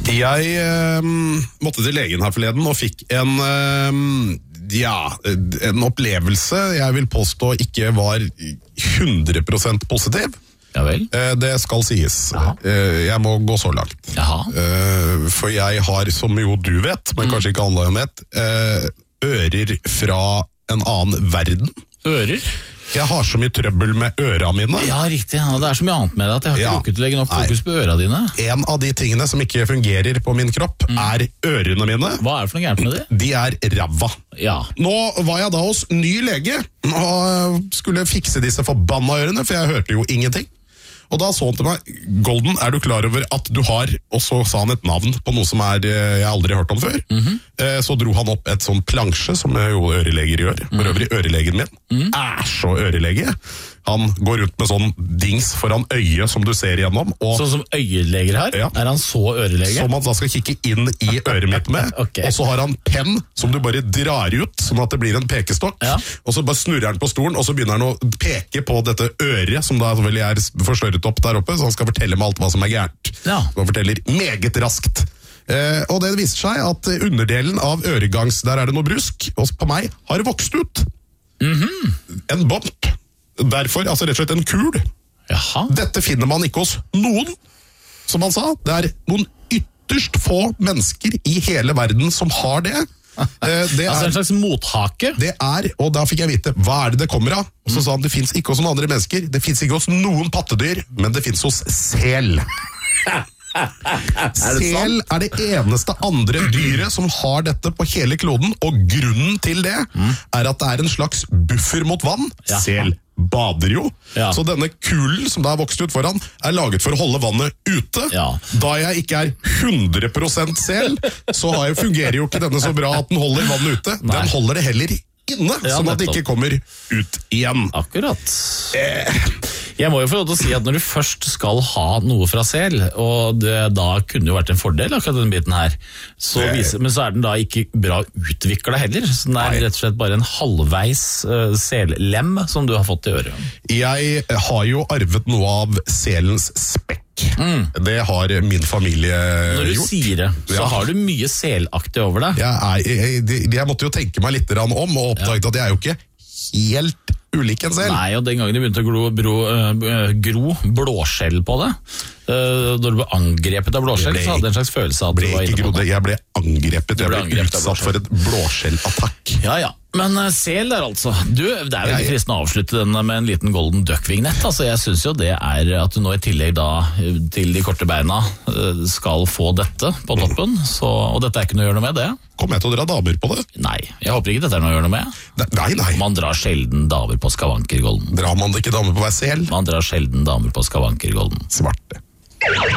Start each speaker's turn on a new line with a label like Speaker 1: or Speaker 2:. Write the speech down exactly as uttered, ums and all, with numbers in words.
Speaker 1: Jeg eh, måtte til legen her forleden og fikk en, eh, ja, en opplevelse jeg vil påstå ikke var hundre prosent positiv.
Speaker 2: Ja vel?
Speaker 1: Eh, det skal sies. Eh, jeg må gå så langt.
Speaker 2: Jaha.
Speaker 1: Eh, for jeg har, som jo du vet, men kanskje ikke alle vet, eh, ører fra en annen verden.
Speaker 2: Ører?
Speaker 1: Jeg har så mye trøbbel med øra mine.
Speaker 2: Ja, riktig. Ja, det er så mye annet med det at jeg har ikke
Speaker 1: Ja.
Speaker 2: rukket å legge nok fokus på øra dine.
Speaker 1: En av de tingene som ikke fungerer på min kropp,
Speaker 2: Mm.
Speaker 1: er ørene mine.
Speaker 2: Hva er det for noe gærent med det?
Speaker 1: De er ræva.
Speaker 2: Ja.
Speaker 1: Nå var jeg da hos ny lege og skulle fikse disse forbanna ørene, for jeg hørte jo ingenting. Og da så han til meg, Golden, er du klar over at du har, og så sa han et navn på noe som er, jeg aldri har hørt om før. Mm-hmm. Så dro han opp et sånn plansje, som jo øreleger gjør. For øvrig, ørelegen min mm. er så ørelege. Han går rundt med sånn dings foran øyet som du ser igjennom. Og
Speaker 2: Sånn som øyeleger har?
Speaker 1: Ja.
Speaker 2: Er han så ørelege?
Speaker 1: som han da skal kikke inn i øret mitt med.
Speaker 2: Ok.
Speaker 1: Og så har han penn som du bare drar ut, sånn at det blir en pekestokk.
Speaker 2: Ja.
Speaker 1: Og så bare snurrer han på stolen, og så begynner han å peke på dette øret, som da selvfølgelig er forstørret opp der oppe, så han skal fortelle meg alt hva som er gærent.
Speaker 2: Ja.
Speaker 1: Så han forteller meget raskt. Eh, og det viser seg at underdelen av øregangs, der er det noe brusk, og på meg har det vokst ut.
Speaker 2: Mhm.
Speaker 1: En bump. Derfor, altså rett og slett en kul.
Speaker 2: Jaha.
Speaker 1: Dette finner man ikke hos noen, som han sa. Det er noen ytterst få mennesker i hele verden som har det. Eh, det
Speaker 2: Altså en
Speaker 1: er,
Speaker 2: slags mothake?
Speaker 1: det er, og da fikk jeg vite, hva er det det kommer av? Og så sa han, det finnes ikke hos noen andre mennesker, det finnes ikke hos noen pattedyr, men det finnes hos sel. Sel er det eneste andre dyret som har dette på hele kloden, og grunnen til det er at det er en slags buffer mot vann.
Speaker 2: Ja.
Speaker 1: Sel bader jo,
Speaker 2: Ja.
Speaker 1: så denne kulen som da har vokst ut foran, er laget for å holde vannet ute.
Speaker 2: Ja.
Speaker 1: Da jeg ikke er hundre prosent sel, så har jeg, fungerer jo ikke denne så bra at den holder vannet ute.
Speaker 2: Nei.
Speaker 1: Den holder det heller inne,
Speaker 2: Ja,
Speaker 1: sånn at det
Speaker 2: nettopp.
Speaker 1: ikke kommer ut igjen.
Speaker 2: Akkurat. Jeg må jo få lov til å si at når du først skal ha noe fra sel, og det da kunne jo vært en fordel akkurat denne biten her, så viser, men så er den da ikke bra utviklet heller. Så den er
Speaker 1: Nei.
Speaker 2: rett og slett bare en halvveis uh, sellem som du har fått i øret.
Speaker 1: Jeg har jo arvet noe av selens spekk. Det har min familie
Speaker 2: Når du
Speaker 1: gjort.
Speaker 2: sier det, så
Speaker 1: Ja.
Speaker 2: har du mye selaktig over deg.
Speaker 1: Jeg, er, jeg, jeg, jeg måtte jo tenke meg litt grann om, og oppdaget at jeg er jo ikke helt ulik en sel.
Speaker 2: Nei, og den gangen de begynte å gro, bro, øh, gro blåskjell på det, øh, når du ble angrepet av blåskjell,
Speaker 1: Jeg ble
Speaker 2: så hadde jeg en slags følelse av at
Speaker 1: ble
Speaker 2: du var
Speaker 1: ikke
Speaker 2: inne på
Speaker 1: grodd,
Speaker 2: det.
Speaker 1: jeg ble angrepet, jeg
Speaker 2: ble
Speaker 1: ble
Speaker 2: angrepet av
Speaker 1: utsatt for et blåskjellattakk.
Speaker 2: Ja, ja. Men uh, sel der altså. Du, det er jo
Speaker 1: Ja,
Speaker 2: ikke
Speaker 1: ja.
Speaker 2: fristende å avslutte den med en liten golden duck-vignett. Altså, jeg synes jo det er at du nå i tillegg da til de korte beina uh, skal få dette på toppen. Så, og dette er ikke noe å gjøre noe med det.
Speaker 1: Kommer jeg til å dra damer på det?
Speaker 2: Nei, jeg håper ikke dette er noe å gjøre noe med.
Speaker 1: Nei, nei.
Speaker 2: Man drar sjelden damer på skavanker, golden.
Speaker 1: Drar man ikke damer på hver sel?
Speaker 2: Man drar sjelden damer på skavanker, golden.
Speaker 1: Svarte.